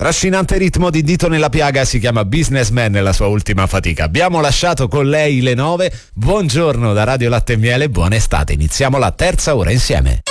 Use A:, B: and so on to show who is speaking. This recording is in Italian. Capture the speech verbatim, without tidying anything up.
A: Trascinante ritmo di dito nella piaga, si chiama Businessman nella sua ultima fatica. Abbiamo lasciato con lei le nove. Buongiorno da Radio Latte e Miele, buona estate. Iniziamo la terza ora insieme.